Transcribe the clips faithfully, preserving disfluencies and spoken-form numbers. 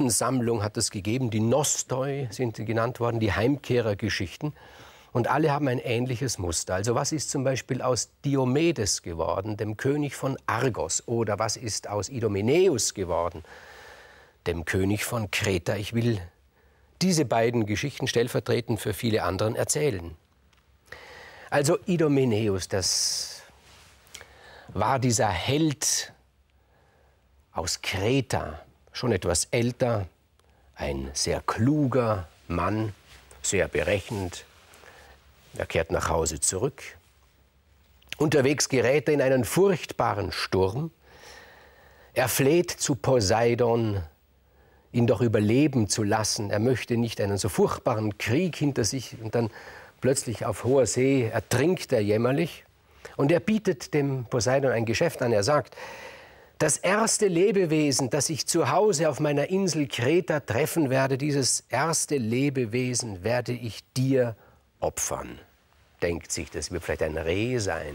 Mythensammlung hat es gegeben, die Nostoi sind sie genannt worden, die Heimkehrergeschichten. Und alle haben ein ähnliches Muster. Also was ist zum Beispiel aus Diomedes geworden, dem König von Argos? Oder was ist aus Idomeneus geworden, dem König von Kreta? Ich will diese beiden Geschichten stellvertretend für viele anderen erzählen. Also Idomeneus, das war dieser Held aus Kreta, schon etwas älter, ein sehr kluger Mann, sehr berechnend. Er kehrt nach Hause zurück. Unterwegs gerät er in einen furchtbaren Sturm. Er fleht zu Poseidon, ihn doch überleben zu lassen. Er möchte nicht einen so furchtbaren Krieg hinter sich und dann plötzlich auf hoher See ertrinkt er jämmerlich. Und er bietet dem Poseidon ein Geschäft an. Er sagt, das erste Lebewesen, das ich zu Hause auf meiner Insel Kreta treffen werde, dieses erste Lebewesen werde ich dir opfern. Denkt sich, das wird vielleicht ein Reh sein.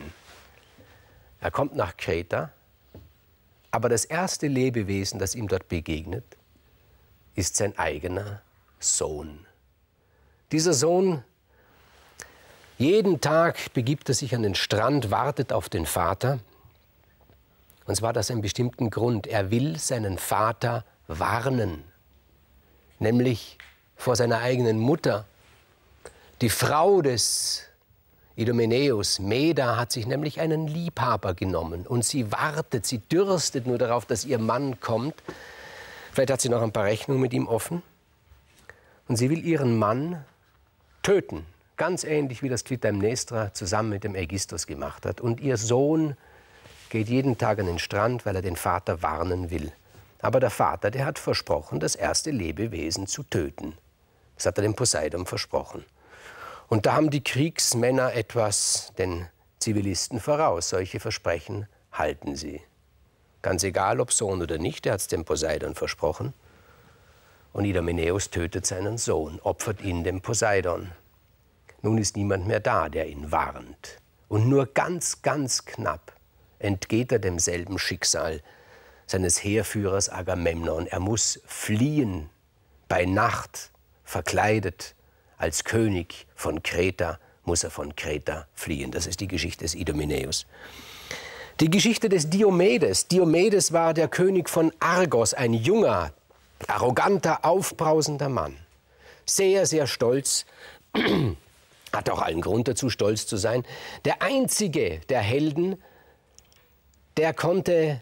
Er kommt nach Kreta, aber das erste Lebewesen, das ihm dort begegnet, ist sein eigener Sohn. Dieser Sohn, jeden Tag begibt er sich an den Strand, wartet auf den Vater. Und zwar hat das einen bestimmten Grund. Er will seinen Vater warnen, nämlich vor seiner eigenen Mutter. Die Frau des Idomeneus, Meda, hat sich nämlich einen Liebhaber genommen. Und sie wartet, sie dürstet nur darauf, dass ihr Mann kommt. Vielleicht hat sie noch ein paar Rechnungen mit ihm offen. Und sie will ihren Mann töten. Ganz ähnlich wie das Klytaimnestra zusammen mit dem Ägisthos gemacht hat. Und ihr Sohn geht jeden Tag an den Strand, weil er den Vater warnen will. Aber der Vater, der hat versprochen, das erste Lebewesen zu töten. Das hat er dem Poseidon versprochen. Und da haben die Kriegsmänner etwas den Zivilisten voraus. Solche Versprechen halten sie. Ganz egal, ob Sohn oder nicht, er hat es dem Poseidon versprochen. Und Idomeneus tötet seinen Sohn, opfert ihn dem Poseidon. Nun ist niemand mehr da, der ihn warnt. Und nur ganz, ganz knapp entgeht er demselben Schicksal seines Heerführers Agamemnon. Er muss fliehen, bei Nacht, verkleidet als König von Kreta, muss er von Kreta fliehen. Das ist die Geschichte des Idomeneus. Die Geschichte des Diomedes. Diomedes war der König von Argos, ein junger, arroganter, aufbrausender Mann. Sehr, sehr stolz. Hat auch allen Grund dazu, stolz zu sein. Der einzige der Helden, der konnte